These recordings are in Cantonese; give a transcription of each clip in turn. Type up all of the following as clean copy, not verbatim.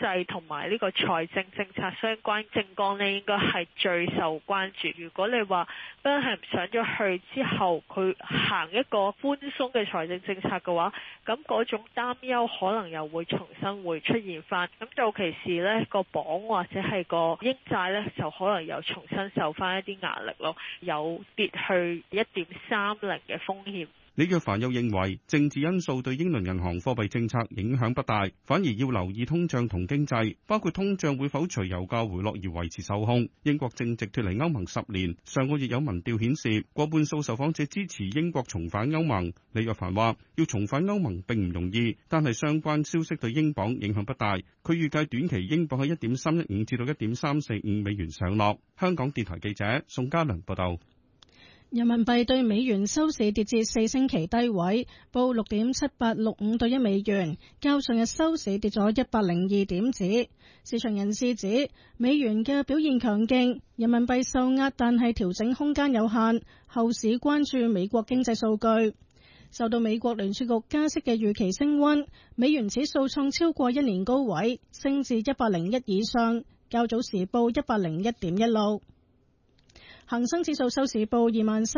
濟同埋呢個財政政策相關政綱呢，應該係最受關注。如果你話賓肯上咗去之後，佢行一個寬鬆嘅財政政策嘅話，咁嗰種擔憂可能又會重新會出現翻。咁到其時呢個鎊或者係個英債呢，就可能又重新受翻一啲壓力咯，有跌去1.30嘅風險。 李若凡又認為政治因素對英倫銀行貨幣政策影響不大，反而要留意通脹同經濟，包括通脹會否隨油價回落而維持受控。英國正值脫離歐盟10年，上個月有民調顯示過半數受訪者支持英國重返歐盟。李若凡話要重返歐盟並唔容易，但係相關消息對英鎊影響不大。佢預計短期英鎊喺1.315至到1.345美元上落。香港電台記者宋嘉良報道。 人民幣對美元收市跌至4星期低位，報6.7865對1美元，較上日收市跌咗102點子。市場人士指美元嘅表現強勁，人民幣受壓，但係調整空間有限。後市關注美國經濟數據，受到美國聯儲局加息嘅預期升溫，美元指數創超過1年高位，升至101以上，較早時報101.16。恒生指數收市報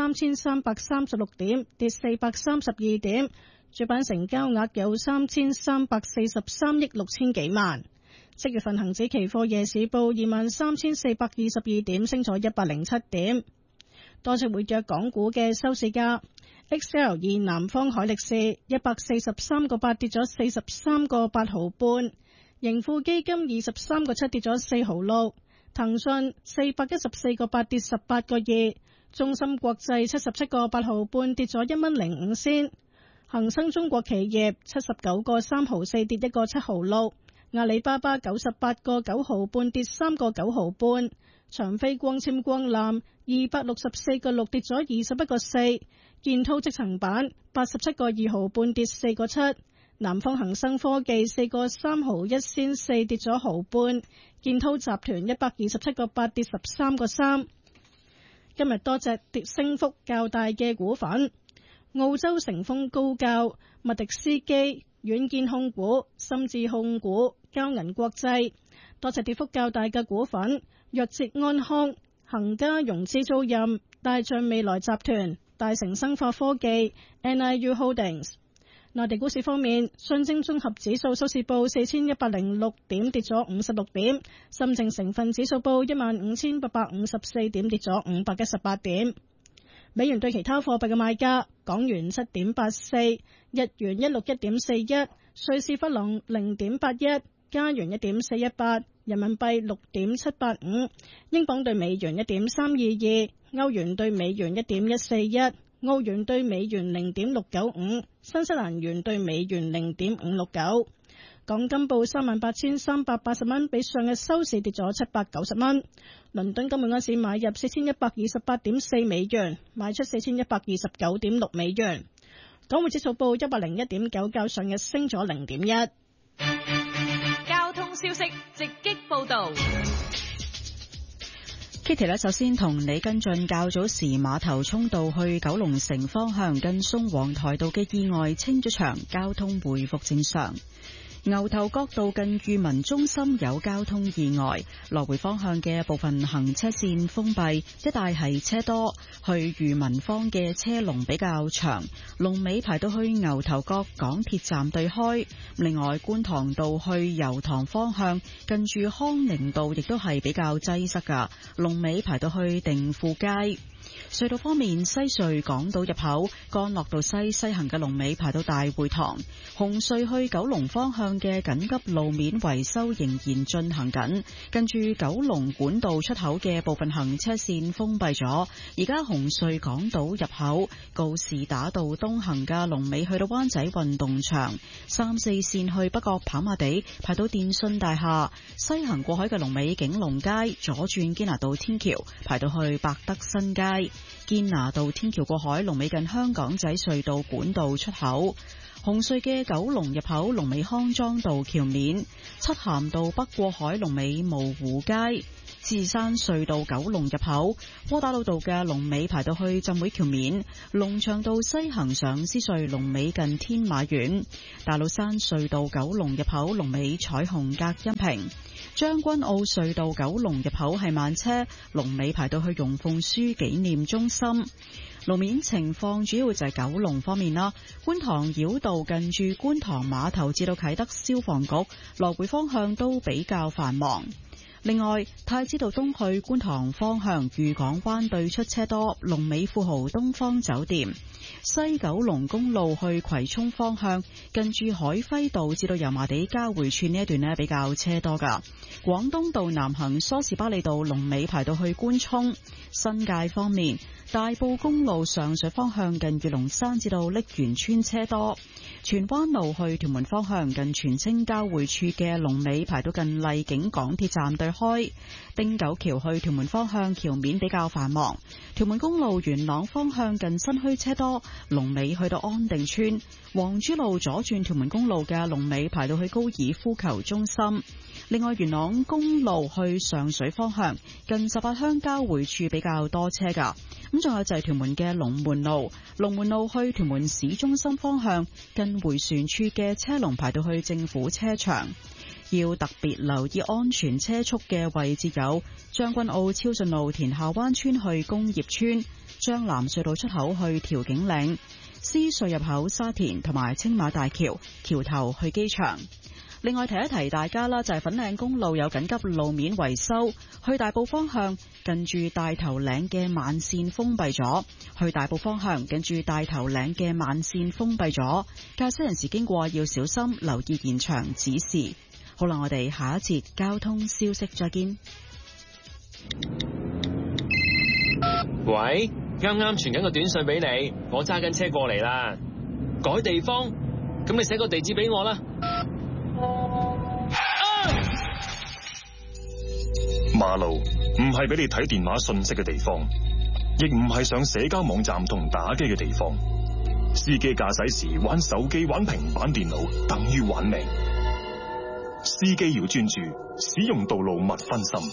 23,336點，跌432點，主板成交額有3,343億6千幾萬。7月份恒指期貨夜市報23,422點，升咗107點。多隻活躍港股嘅收市價，XL 南方海力士143個8跌咗43個8毫半，盈富基金23個7跌咗4毫6。騰訊414個8跌18個2，中芯國際77個8毫半跌咗1蚊05仙，恒生中國企業79個3毫4跌1個7毫6，阿里巴巴98個9毫半跌3個9毫半，長飛光纖光纜264個6跌咗21個4，建滔積層板87個2毫半跌4個7。南方恒生科技4個3毫1仙4跌咗毫半，建滔集團127個8跌13個3。今日多隻跌升幅較大嘅股份：澳洲成峰高教、麥迪斯基、軟件控股、深智控股、交銀國際。多隻跌幅較大嘅股份：藥捷安康、恒嘉融資租賃、大象未來集團、大成生化科技、NIU Holdings。內地股市方面，上證綜合指數收市報4106點，跌咗56點；深證成分指數報15854點，跌咗518點。美元對其他貨幣嘅賣價：港元7.84，日元161.41，瑞士法郎0.81，加元1.418，人民幣6.785，英鎊對美元1.322，歐元對美元1.141。澳元對美元0.695，新西蘭元對美元0.569。港金報38,380蚊，比上日收市跌咗790蚊。倫敦金每盎司買入4128.4美元，賣出4129.6美元。港匯指數報101.9，較上日升咗0.1。 交通消息直擊報道。 Kitty 呢，首先同你跟進較早時碼頭涌道去九龍城方向近宋皇台道嘅意外清咗場，交通回復正常。牛頭角道近裕民中心有交通意外，來回方向嘅部分行車線封閉，一帶係車多，去裕民坊嘅車龍比較長，龍尾排到去牛頭角港鐵站對開。另外，觀塘道去油塘方向近住康寧道亦都係比較擠塞噶，龍尾排到去定富街。隧道方面，西隧港島入口干諾道西行嘅龍尾排到大會堂，紅隧去九龍方向嘅緊急路面維修仍然進行緊，跟住九龍管道出口嘅部分行車線封閉咗。而家紅隧港島入口告士打道東行嘅龍尾去到灣仔運動場，3、4線去北角跑馬地排到電信大廈，西行過海嘅龍尾景隆街，左轉堅拿道天橋排到去百德新街。堅拿道天橋過海龍尾近香港仔隧道管道出口，紅隧嘅九龍入口龍尾康莊道橋面，漆咸道北過海龍尾蕪湖街， 獅子山隧道九龍入口，窩打老道嘅龍尾排到去浸會橋面，龍翔道西行上獅隧龍尾近天馬苑，大老山隧道九龍入口龍尾彩虹隔音屏，將軍澳隧道九龍入口係慢車，龍尾排到去容鳳書紀念中心。路面情況主要就係九龍方面啦，觀塘繞道近住觀塘碼頭至到啟德消防局來回方向都比較繁忙。另外，太子道東去觀塘方向裕港灣對出車多，龍尾富豪東方酒店。西九龍公路去葵涌方向近住海輝道至到油麻地交匯處呢一段呢比較車多噶。廣東道南行梳士巴利道龍尾排到去官涌。新界方面，大埔公路上水方向近月龍山至到瀝源村車多。荃灣路去屯門方向近荃青交匯處嘅龍尾排到近荔景港鐵站對開。汀九橋去屯門方向橋面比較繁忙。屯門公路元朗方向近新墟車多，龍尾去到安定村。黃珠路左轉屯門公路嘅龍尾排到去高爾夫球中心。另外，元朗公路去上水方向近18鄉交匯處比較多車噶。咁仲有就係屯門嘅龍門路，龍門路去屯門市中心方向近迴旋處嘅車龍排到去政府車場。要特別留意安全車速嘅位置有將軍澳超順路田下灣村去工業村、將藍隧道出口去調景嶺、獅隧入口沙田同埋青馬大橋橋頭去機場。另外提一提大家啦，就係粉嶺公路有緊急路面維修，去大埔方向近住大頭嶺嘅慢線封閉咗。去大埔方向近住大頭嶺嘅慢線封閉咗，駕駛人士經過要小心留意現場指示。好啦，我哋下一節交通消息再見。 喂，啱啱傳緊個短信俾你，我揸緊車過嚟啦。改地方，咁你寫個地址俾我啦。 馬路唔係俾你睇電話信息嘅地方，亦唔係上社交網站同打機嘅地方。司機駕駛時玩手機、玩平板電腦，等於玩命。司機要專注，使用道路勿分心。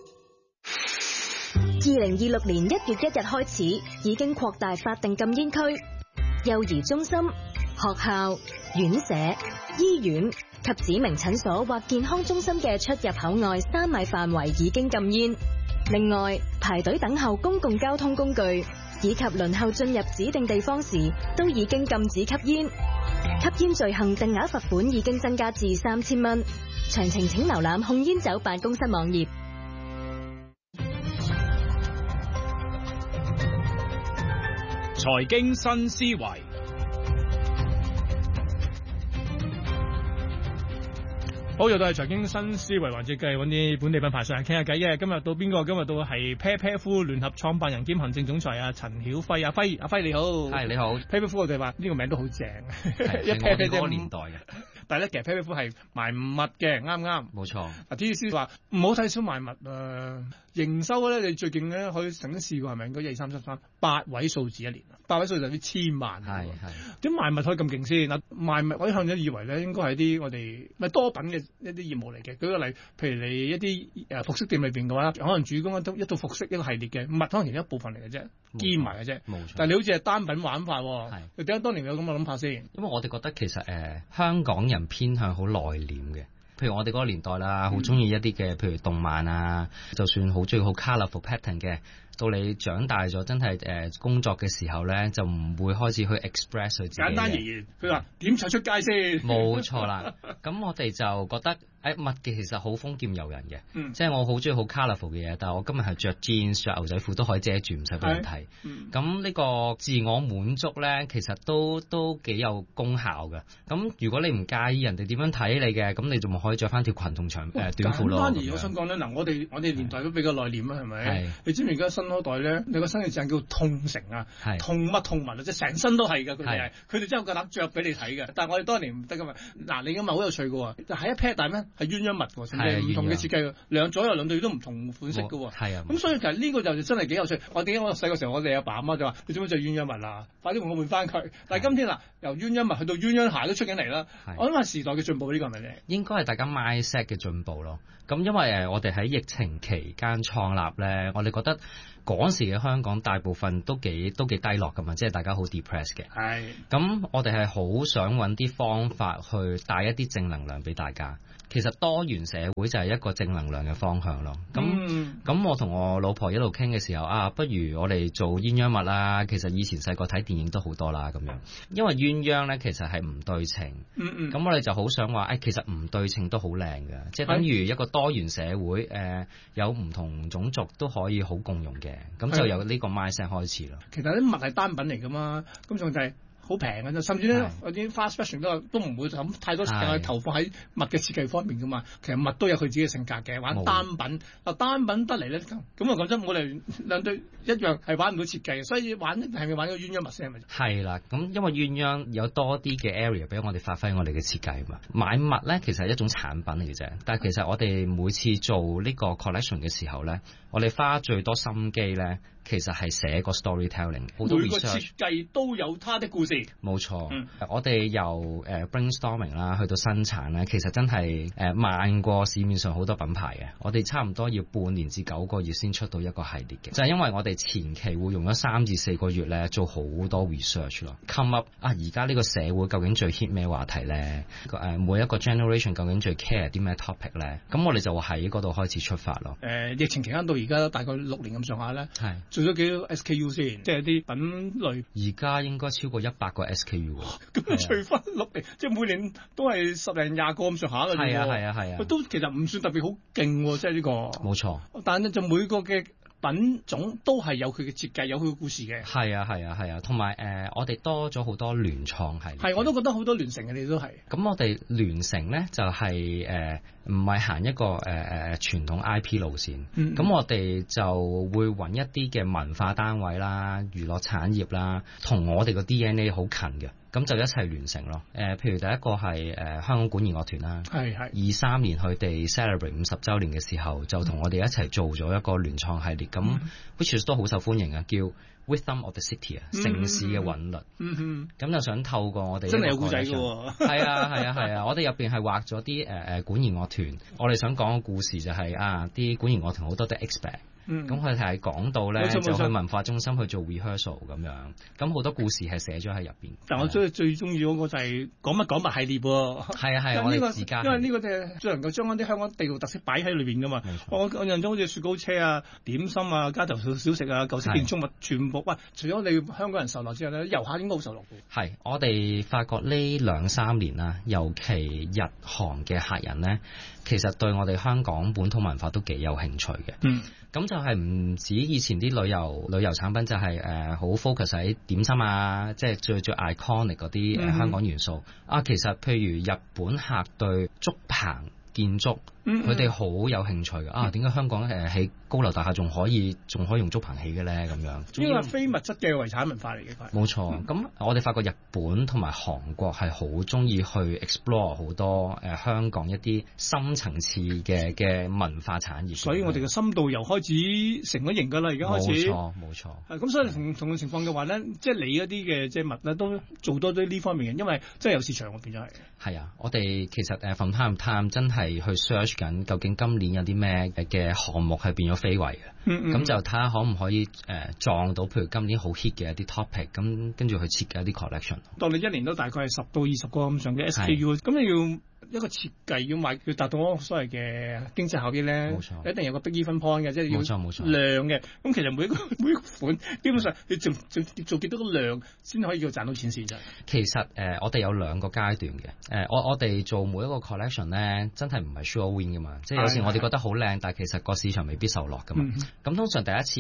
2026年1月1日開始，已經擴大法定禁煙區，幼兒中心、學校、院舍、醫院及指明診所或健康中心嘅出入口外3米範圍已經禁煙。另外，排隊等候公共交通工具以及輪候進入指定地方時，都已經禁止吸煙。吸煙罪行定額罰款已經增加至3000蚊。詳情請瀏覽控煙酒辦公室網頁。 財經新思維。好，又到係財經新思維環節，繼續揾啲本地品牌上嚟傾下偈嘅。今日到邊個？今日到係 Pear 夫聯合創辦人兼行政總裁啊陳曉輝。阿輝你好。係你好。Pear 夫我哋話呢個名都好正，一 Pear 嗰個年代嘅。但係咧，其實 Pear 夫係賣物嘅，啱。冇錯。啊 TDC 話唔好睇小賣物啊，營收咧你最勁咧可以曾經試過係咪？應該12338位數字一年，8位數字就啲千萬。係。點賣物可以咁勁先？嗱，賣物我一向都以為咧應該係啲我哋咪多品嘅一啲業務嚟嘅。舉個例，譬如你一啲服飾店裏邊嘅話，可能主攻一套服飾一個系列嘅物，可能其中一部分嚟嘅啫，兼埋嘅啫。冇錯。但係你好似係單品玩法喎。係。你點解當年有咁嘅諗法先？ 因為我哋覺得其實香港人偏向好內斂嘅。譬如我哋嗰個年代啦，好中意一啲嘅，譬如動漫啊，就算好中意好 colourful pattern 嘅，到你長大咗真係工作嘅時候咧，就唔會開始去 express 佢自己。簡單而言，佢話點踩出街先？冇錯啦。咁我哋就覺得物嘅其實好豐儉由人嘅，即係我好中意好 colourful 嘅嘢，但係我今日係着 jeans 着牛仔褲都可以遮住，唔使俾人睇。咁呢個自我滿足咧，其實都幾有功效嘅。咁如果你唔介意人哋點樣睇你嘅，咁你就咪可以着翻條裙同長短褲咯。簡單而言，我想講咧，嗱，我哋年代都比較內斂啊，係咪？你知唔知而家新嗰代咧，你個新嘅字叫痛城啊，痛乜痛物啊，即係成身都係㗎，佢哋真係夠膽着俾你睇嘅。但係我哋當年唔得㗎嘛。嗱，你今日好有趣㗎喎，就係一 pair 大咩？ 係鴛鴦襪喎，甚至係唔同嘅設計，左右兩對都唔同款式嘅喎。 係啊， 咁所以其實呢個就真係幾有趣。我點解我細個時候我哋阿爸阿媽就話：你做乜着鴛鴦襪啊？快啲同我換翻佢！但係今天嗱，由鴛鴦襪去到鴛鴦鞋都出緊嚟啦。我諗係時代嘅進步，呢個係咪咧？ 應該係大家 mindset 嘅進步咯。咁因為我哋喺疫情期間創立咧，我哋覺得嗰時嘅香港大部分都幾低落㗎嘛，即係大家好 depressed 嘅。係。咁我哋係好想揾啲方法去帶一啲正能量俾大家。其實多元社會就係一個正能量嘅方向咯。咁我同我老婆一路傾嘅時候不如我哋做鴛鴦襪啦。其實以前細個睇電影都好多啦咁樣。因為鴛鴦咧其實係唔對稱。咁我哋就好想話，其實唔對稱都好靚嘅，即係等於一個多元社會，有唔同種族都可以好共融嘅。咁就由呢個 mindset 開始咯。 其實啲襪係單品嚟㗎嘛，咁仲就係好平嘅啫，甚至咧有啲 fast fashion 都唔會咁太多時間去投放喺襪嘅設計方面噶嘛。其實襪都有佢自己嘅性格嘅，玩單品單品得嚟咧，咁講真，我哋兩對一樣係玩唔到設計嘅，所以係咪玩咗鴛鴦襪先係咪？係啦，咁因為鴛鴦有多啲嘅 area 俾我哋發揮我哋嘅設計嘛。買襪咧其實係一種產品嚟嘅啫，但係其實我哋每次做呢個 collection 嘅時候咧，我哋花最多心機咧，其實係寫個 storytelling， 好多 research，每個設計都有它的故事。冇錯，我哋由brainstorming 啦，去到生產咧，其實真係慢過市面上好多品牌嘅。我哋差唔多要半年至9個月先出到一個系列嘅，就係因為我哋前期會用咗3至4個月咧做好多 research 咯。come up 而家呢個社會究竟最 hit 咩話題咧？每一個 generation 究竟最 care 啲咩 topic 咧？咁我哋就喺嗰度開始出發咯。疫情期間到而家大概6年咁上下咧，係做咗幾多 SKU 先？即係啲品類。而家應該超過100個 SKU 喎。咁除翻6年，即係每年都係10零20個咁上下嘅啫。係啊。都其實唔算特別好勁喎，即係呢個。冇錯。但係就每個嘅品種都係有佢嘅設計，有佢嘅故事嘅。係啊，同埋我哋多咗好多聯創係。係，我都覺得好多聯成嘅，你都係。咁我哋聯成咧就係唔係行一個傳統 IP 路線。咁我哋就會揾一啲嘅文化單位啦、娛樂產業啦，同我哋個 DNA 好近嘅。咁就一齊聯成咯。譬如第一個係香港管弦樂團啦。係。23年佢哋 celebrate 50週年嘅時候，就同我哋一齊做咗一個聯創系列。咁 which 都好受歡迎啊，叫 Rhythm of the City 啊，城市嘅韻律。咁就想透過我哋真係有故仔嘅喎。係啊，我哋入邊係畫咗啲管弦樂團。我哋想講嘅故事就係啲管弦樂團好多都 expert。咁佢係講到咧，就去文化中心去做 rehearsal 咁樣，咁好多故事係寫咗喺入邊。但我最中意嗰個就係講乜系列喎。係，我哋自家。因為呢個就係最能夠將一啲香港地道特色擺喺裏邊噶嘛。我印象中好似雪糕車啊、點心啊、街頭小食啊、舊式建築物全部。喂，除咗你香港人受落之外咧，遊客應該好受落嘅。係，我哋發覺呢2-3年啦，尤其日韓嘅客人咧，其實對我哋香港本土文化都幾有興趣嘅。咁就係唔止以前啲旅遊產品，就係好 focus 喺點心啊，即係最 iconic 嗰啲香港元素。其實譬如日本客對竹棚建築，佢哋好有興趣嘅。點解香港起高樓大廈仲可以用竹棚起嘅咧？咁樣呢個係非物質嘅遺產文化嚟嘅。冇錯。咁我哋發覺日本同埋韓國係好中意去 explore 好多香港一啲深層次嘅文化產業。所以我哋嘅深度遊開始成咗型㗎啦，而家開始。冇錯。咁所以同嘅情況嘅話咧，即係你嗰啲嘅即係物咧都做多啲呢方面嘅，因為真係有市場喎，變咗係。係啊，我哋其實from time to time真係去 search 緊，究竟今年有啲咩嘅項目係變咗非遺嘅。咁就睇下可唔可以撞到，譬如今年好 hit 嘅一啲 topic， 咁跟住去設計一啲 collection。當你一年都大概係10到20個咁上嘅 SKU， 咁你要一個設計要達到所謂嘅經濟效益咧，一定有個 break even point嘅，即係要量嘅。咁其實每一個款基本上你做幾多個量先可以叫賺到錢先啫。其實我哋有2個階段嘅。我哋做每一個 collection 咧，真係唔係 sure win 噶嘛。即係有時我哋覺得好靚，但係其實個市場未必受落噶嘛。咁通常第一次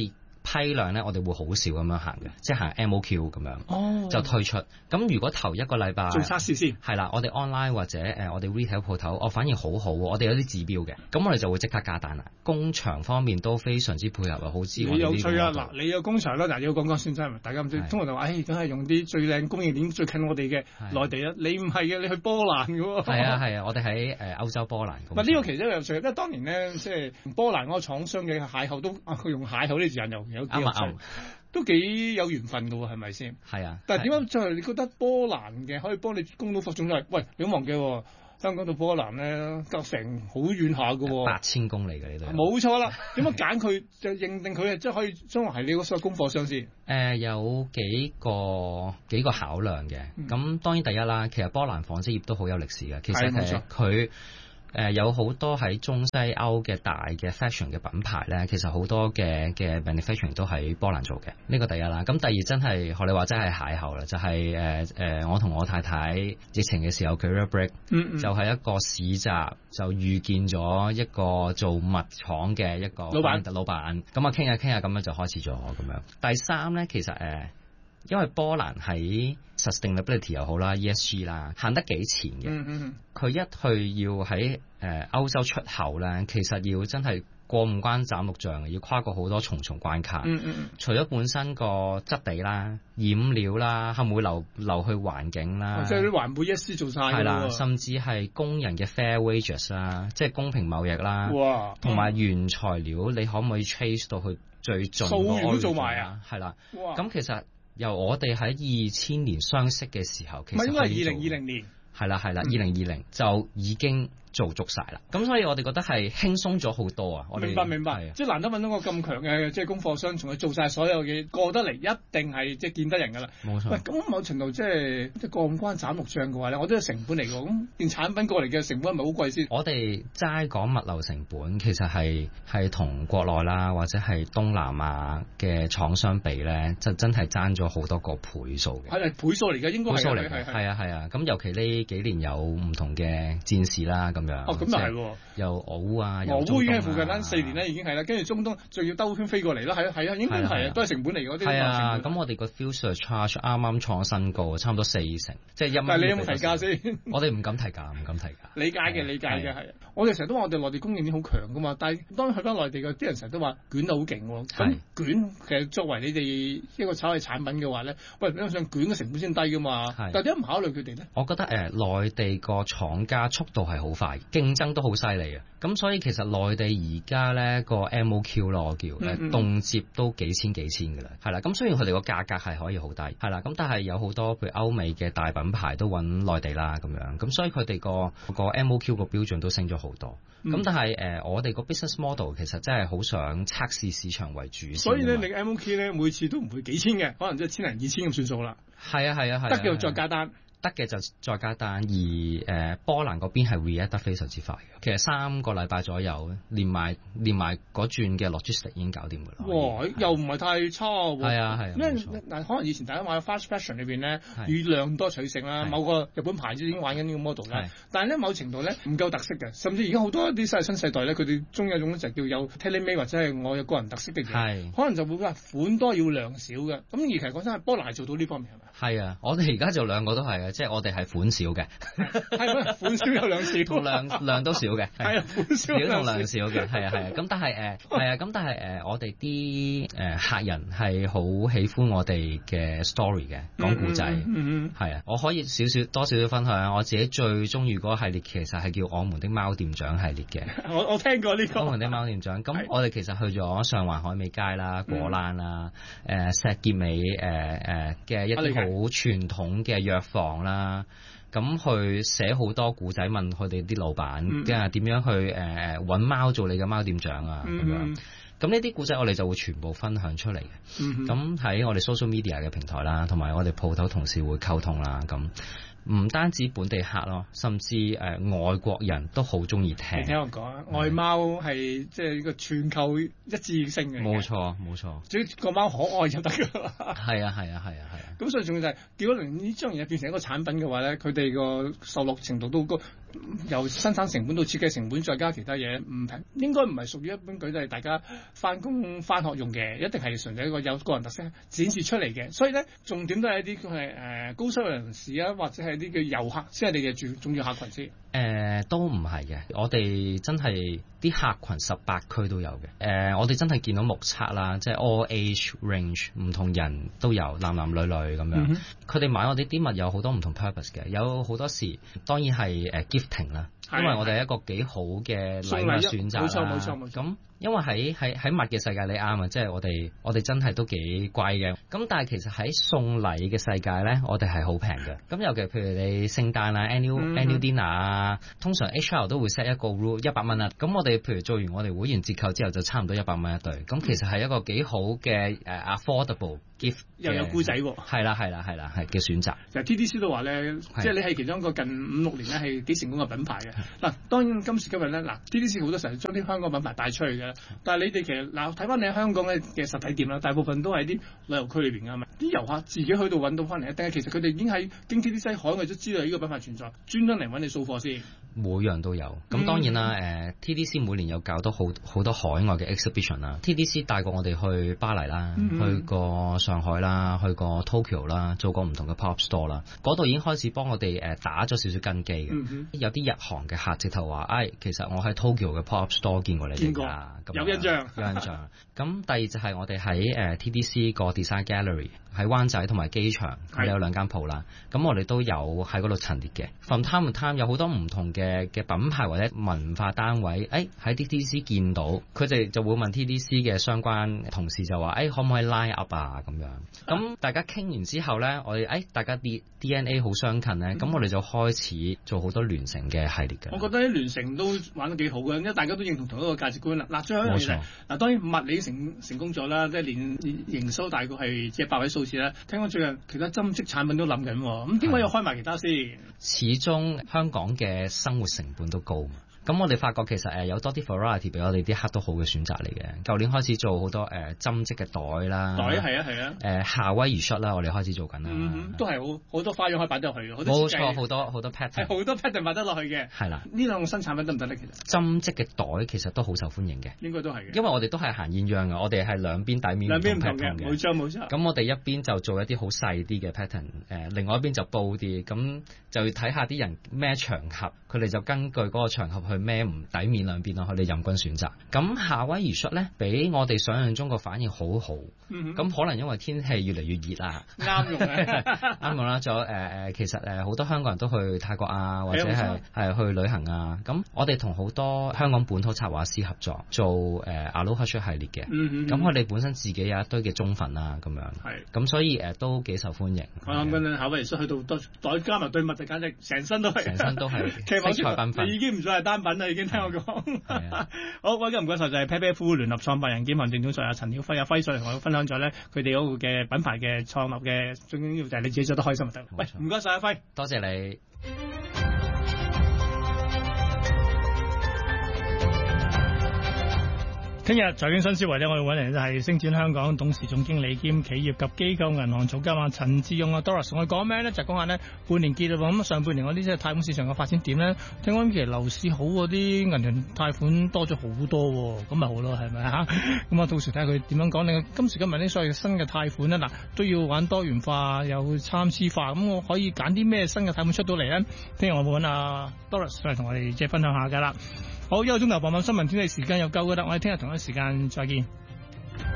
批量咧，我哋會好少咁樣行嘅，即係行 MOQ 咁樣，就退出。咁如果頭一個禮拜做測試先， 係啦，我哋 online 或者我哋 retail 鋪頭，我反而好好喎，我哋有啲指標嘅，咁我哋就會即刻加單啦。工場方面都非常之配合啊，好支援。 你有趣啊！嗱，你有工場啦，嗱，要講講先真係，大家唔知，通常就話，梗係用啲最靚供應鏈最近我哋嘅內地啦。你唔係嘅，你去波蘭嘅喎。係啊，我哋喺歐洲波蘭。 唔係呢個其實有趣，因為當年咧，即係波蘭嗰個廠商嘅邂逅都，佢用邂逅呢個字眼又有幾有趣，都幾有緣分嘅喎，係咪先？係啊。但係點解就係你覺得波蘭嘅可以幫你供到貨？仲係喂，你唔好忘記喎。香港到波蘭咧，隔成好遠下嘅喎 ，8000公里嘅呢度。 冇錯啦，點樣揀佢就認定佢係即係可以將來係你嗰所有供貨商先？ 有幾個考量嘅。咁當然第一啦，其實波蘭紡織業都好有歷史嘅。其實佢有好多喺中西歐嘅大嘅 fashion 嘅品牌咧，其實好多嘅 manufacturing 都喺波蘭做嘅。呢個第一啦。咁第二真係學你話真係邂逅啦，就係我同我太太疫情嘅時候佢 break 就係一個市集就遇見咗一個做襪廠嘅一個老闆，咁啊傾下咁樣就開始咗咁樣。第三咧，其實因為波蘭喺 sustainability 又好啦 ESG 啦，行得幾前嘅。佢一去要喺歐洲出口咧，其實要真係過五關斬六將嘅，要跨過好多重重關卡。除咗本身個質地啦、染料啦，係咪會流去環境啦？ 即係啲環保 ESG 做晒㗎。係啦， 甚至係工人嘅 fair wages 啦，即係公平貿易啦。哇！同埋原材料，你可唔可以 trace 到去最盡？ 溯源都做埋啊！ 係啦。哇！咁其實由我哋喺2000年相識嘅時候，其實唔係應該係2020年。 係啦，2020就已經做足晒啦。咁所以我哋覺得係輕鬆咗好多啊！我哋明白，即係難得揾到個咁強嘅即係供貨商，同佢做晒所有嘢過得嚟，一定係即係見得人㗎啦。冇錯。喂，咁某程度即係過五關斬六將嘅話咧，我都係成本嚟㗎。咁件產品過嚟嘅成本係咪好貴先？ 我哋齋講物流成本，其實係同國內啦，或者係東南亞嘅廠商比咧，就真係爭咗好多個倍數嘅。 係倍數嚟㗎，應該係倍數嚟嘅。 係啊。咁尤其呢幾年有唔同嘅戰事啦，咁樣。 咁又係喎。 又俄烏啊， 俄烏已經係附近啦，4年咧已經係啦，跟住中東仲要兜圈飛過嚟啦，係啊，應該係都係成本嚟嗰啲。係啊， 咁我哋個 fuel surcharge 啱啱創新高，差唔多40%，即係1蚊。 但係你有冇提價先？ 我哋唔敢提價。 理解嘅係。我哋成日都話我哋內地供應鏈好強噶嘛，但係當去翻內地嘅啲人成日都話捲得好勁喎。咁捲其實作為你哋一個炒嘅產品嘅話咧，喂，你想捲嘅成本先低噶嘛？但係點解唔考慮佢哋咧？ 我覺得內地個廠家速度係好快，競爭都好犀利嘅。咁所以其實內地而家咧個 MOQ 咯，我叫動輒都幾千㗎啦，係啦。咁雖然佢哋個價格係可以好低，係啦。咁但係有好多譬如歐美嘅大品牌都揾內地啦咁樣，咁所以佢哋個 MOQ 個標準都升咗好多。咁但係我哋個 business model 其實真係好想測試市場為主。 所以咧，你 MOQ 咧每次都唔會幾千嘅，可能即係1000零2000咁算數啦。 係啊。 得嘅再加單。 得嘅就再加單，而波蘭嗰邊係 react 得非常之快嘅。其實3個禮拜左右，連埋嗰轉嘅 logistics 已經搞掂㗎啦。 哇！又唔係太差喎。 係啊。 因為嗱，可能以前大家買 fast fashion 裏邊咧，以量多取勝啦，某個日本牌子已經玩緊呢個 model 啦。但係咧，某程度咧唔夠特色嘅，甚至而家好多一啲新世代咧，佢哋中意一種就叫有 tailor-made 或者係我有個人特色嘅嘢。可能就會話款多要量少嘅。咁而其實講真係波蘭係做到呢方面係咪？ 係啊，我哋而家就兩個都係嘅，即係我哋係款少嘅， 係咩？款少有量少， 同量都少嘅， 係啊，款少同量少嘅，係啊。咁但係我哋啲客人係好喜歡我哋嘅 story 嘅，講故仔，係啊。我可以多少少分享，我自己最中意嗰個系列其實係叫《我們的貓店長》系列嘅。 我聽過呢個。 我們的貓店長，咁我哋其實去咗上環海味街啦、果欄啦、石硤尾嘅一啲好傳統嘅藥房啦，咁去寫好多故仔，問佢哋啲老闆點樣去揾貓做你嘅貓店長啊咁樣。咁呢啲故仔我哋就會全部分享出嚟嘅。咁喺我哋 social media 嘅平台啦，同埋我哋鋪頭同事會溝通啦。咁唔單止本地客咯，甚至外國人都好中意聽。 你聽我講啊，愛貓係即係呢個全球一致性嘅。 冇錯。 只要個貓可愛就得㗎啦。係啊。 咁所以仲要就係，如果連呢張嘢變成一個產品嘅話咧，佢哋個受落程度都高。 由生產成本到設計成本再加其他嘢唔平，應該唔係屬於一般舉例大家翻工翻學用嘅，一定係純粹一個有個人特色展示出嚟嘅。所以咧，重點都係一啲佢係高收入人士啊，或者係啲叫遊客先係你嘅重要客群先。 都唔係嘅，我哋真係啲客群18區都有嘅。我哋真係見到目測啦，即係 all age range， 唔同人都有，男男女女咁樣。佢哋買我哋啲物有好多唔同 purpose 嘅，有好多時當然係gifting 啦，因為我哋係一個幾好嘅禮物選擇啦。冇錯。咁因為喺物嘅世界你啱啊，即係我哋真係都幾貴嘅。咁但係其實喺送禮嘅世界咧，我哋係好平嘅。咁尤其譬如你聖誕啊、annual dinner 啊，通常 HR 都會 set 一個 rule 100蚊啦。咁我哋譬如做完我哋會員折扣之後，就差唔多100蚊一對。咁其實係一個幾好嘅affordable gift， 又有故仔喎。係啦，係嘅選擇。其實 TDC 都話咧，即係你係其中一個近5-6年咧係幾成功嘅品牌嘅。嗱，當然今時今日咧，TDC 好多時候將啲香港品牌帶出去嘅。但係你哋其實睇翻你喺香港嘅實體店啦，大部分都係啲旅遊區裏邊㗎嘛。啲遊客自己去到揾到翻嚟，定係其實佢哋已經喺經 TDC 海外都知道呢個品牌存在，專登嚟揾你掃貨先。每樣都有。咁當然啦，TDC 每年有搞到好多海外嘅 exhibition 啦。TDC 帶過我哋去巴黎啦，去過上海啦，去過 Tokyo 啦，做過唔同嘅 pop store 啦。嗰度已經開始幫我哋打咗少少根基嘅。有啲日韓嘅客直頭話，其實我喺 Tokyo 嘅 pop store 見過你哋㗎。有印象。咁第二就係我哋喺TDC 個 design gallery 喺灣仔同埋機場，有2間鋪啦。咁我哋都有喺嗰度陳列嘅。From time to time 有好多唔同嘅品牌或者文化單位，喺 TDC 見到，佢哋就會問 TDC 嘅相關同事就話，可唔可以 line up 啊咁樣。咁大家傾完之後咧，我哋大家啲 DNA 好相近咧，咁我哋就開始做好多聯乘嘅系列嘅。我覺得啲聯乘都玩得幾好嘅，因為大家都認同同一個價值觀啦。嗱，最後一樣嘢，當然物理成功咗啦，即係連營收大概係即係8位數字啦。聽講最近其他針織產品都諗緊，咁點解要開埋其他先？始終香港嘅生活成本都高嘛。咁我哋發覺其實有多啲 variety 俾我哋啲客都好嘅選擇嚟嘅。舊年開始做好多針織嘅袋啦，係啊，夏威夷恤啦，我哋開始做緊啦，都係好多花樣可以擺得落去嘅，冇錯，好多 pattern， 好多 pattern 擺得落去嘅，係啦。呢兩個新產品得唔得咧？其實針織嘅袋其實都好受歡迎嘅，應該都係嘅，因為我哋都係行鴛鴦嘅，我哋係兩邊底面唔同 pattern 嘅，冇錯。咁我哋一邊就做一啲好細啲嘅 pattern， 另外一邊就布啲，咁就要睇下啲人咩場合，佢哋就根據嗰個場合去孭唔底面兩邊咯，佢哋任君選擇。咁夏威夷恤咧，比我哋想象中個反應好好。咁可能因為天氣越嚟越熱啦，啱用啱用啦。仲有其實好多香港人都去泰國啊，或者係去旅行啊。咁我哋同好多香港本土插畫師合作做Aloha 恤系列嘅。咁佢哋本身自己有一堆嘅中份啊，咁樣。咁所以都幾受歡迎。我諗緊夏威夷恤去到袋加埋對襪就簡直成身都係，色彩繽紛。已經唔再係單品啦，已經聽我講。好，我今日唔該晒就係 Pepe Fu 聯合創辦人兼行政總裁阿陳曉輝輝上嚟同我分享咗咧佢哋嗰個嘅品牌嘅創立嘅最緊要就係你自己做得開心就得。喂，唔該晒阿輝，多謝你。聽日財經新思維咧，我哋揾嚟就係星展香港董事總經理兼企業及機構銀行總監陳志勇 Doris， 我哋講咩咧？就講下呢半年結啦，咁上半年嗰啲即係貸款市場嘅發展點咧？聽講其實樓市好嗰啲銀行貸款多咗好多，咁咪好咯，係咪啊？咁啊，到時睇下佢點樣講。另外今時今日呢，所謂新嘅貸款咧，嗱都要玩多元化，又參差化，咁我可以揀啲咩新嘅貸款出到嚟咧？聽日我會揾阿 Doris 嚟同我哋即係分享下噶啦。好，一個鐘頭傍晚新聞天氣時間又夠噶啦，我哋聽日同一時間再見。